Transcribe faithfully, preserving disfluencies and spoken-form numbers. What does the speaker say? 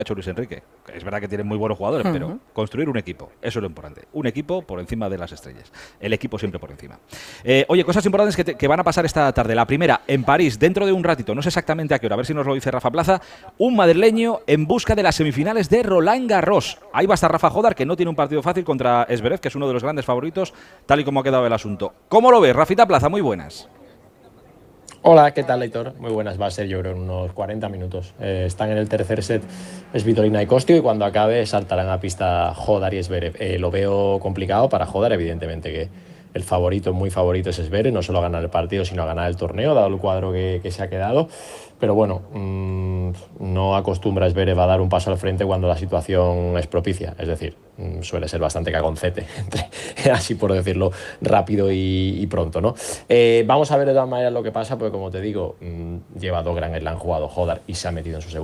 hecho Luis Enrique. Es verdad que tienen muy buenos jugadores, uh-huh. pero construir un equipo, eso es lo importante. Un equipo por encima de las estrellas. El equipo siempre por encima. Eh, oye, cosas importantes que, te, que van a pasar esta tarde. La primera, en París, dentro de un ratito, no sé exactamente a qué hora, a ver si nos lo dice Rafa Plaza, un madrileño en busca de las semifinales de Roland Garros. Ahí va a estar Rafa Jodar, que no tiene un partido fácil contra Zverev, que es uno de los grandes favoritos, tal y como ha quedado el asunto. ¿Cómo lo ves, Rafita Plaza? Muy buenas. Hola, ¿qué tal, Aitor? Muy buenas, va a ser yo creo en unos cuarenta minutos. Eh, están en el tercer set Svitolina y Kostyo y cuando acabe saltarán a pista Jodar y Zverev. Eh, lo veo complicado para Jodar, evidentemente que el favorito, muy favorito es Zverev, no solo a ganar el partido sino a ganar el torneo, dado el cuadro que, que se ha quedado. Pero bueno, mmm, no acostumbra Zverev a dar un paso al frente cuando la situación es propicia, es decir, mmm, suele ser bastante cagoncete, así por decirlo rápido y, y pronto, ¿no? Eh, vamos a ver de todas maneras lo que pasa, porque como te digo, mmm, lleva dos Grand Slam jugado Jodar y se ha metido en su segundo